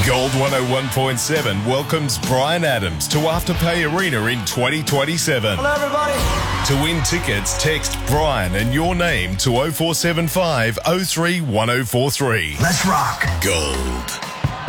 Gold 101.7 welcomes Bryan Adams to Afterpay Arena in 2027. Hello, everybody. To win tickets, text Bryan and your name to 0475 03 1043. Let's rock. Gold.